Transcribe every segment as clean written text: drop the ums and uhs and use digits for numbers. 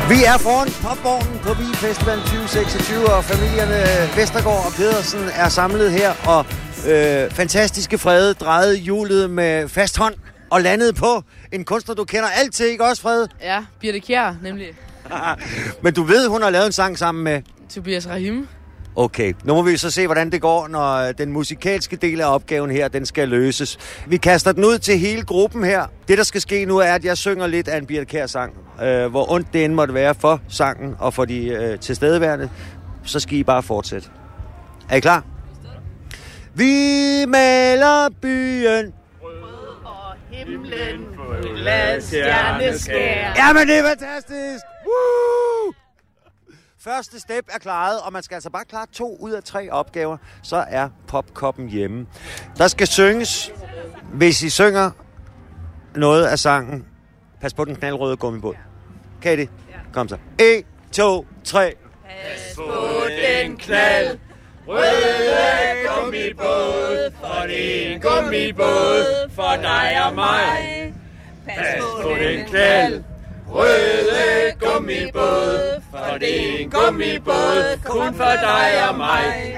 Vi er foran popvognen på Vi Festival 2026, og familierne Vestergaard og Pedersen er samlet her, og fantastiske Frede drejede hjulet med fast hånd og landede på en kunstner, du kender altid, ikke også, Frede? Ja, Birte Kjær, nemlig. Men du ved, hun har lavet en sang sammen med Tobias Rahim. Okay, nu må vi så se, hvordan det går, når den musikalske del af opgaven her, den skal løses. Vi kaster den ud til hele gruppen her. Det, der skal ske nu, er, at jeg synger lidt af en Birte Kjær-sang. Hvor ondt det end måtte være for sangen og for de tilstedeværende, så skal I bare fortsætte. Er I klar? Vi maler byen rød og himlen fuld af stjerneskær. Jamen, det er fantastisk! Woo! Første step er klaret, og man skal altså bare klare 2 ud af 3 opgaver, så er popkoppen hjemme. Der skal synges. Hvis I synger noget af sangen, pas på den knaldrøde gummibåd. Kan I det? Kom så. 1, 2, 3. Pas på den knald røde gummibåd, for det er en gummibåd for dig og mig. Pas på den knald røde gummibåd, for det er en gummibåd kun for dig og mig.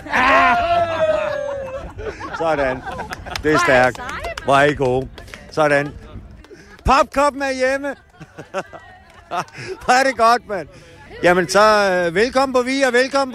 Sådan. Det er stærkt. Hvor er I gode. Sådan. Popkoppen er hjemme. Hvor er det godt, mand. Jamen så velkommen på Vi, og velkommen